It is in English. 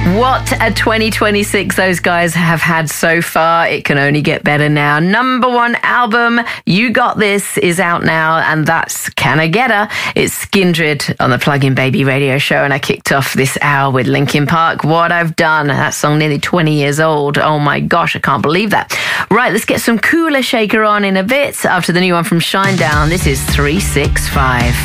What a 2026 those guys have had so far. It can only get better now. Number one album, You Got This, is out now, and that's Can I Get Her? It's Skindred on the Plug-in Baby radio show, and I kicked off this hour with Linkin Park, What I've Done. That song nearly 20 years old. Oh my gosh, I can't believe that. Right, let's get some Cooler Shaker on in a bit after the new one from Shinedown. This is 365.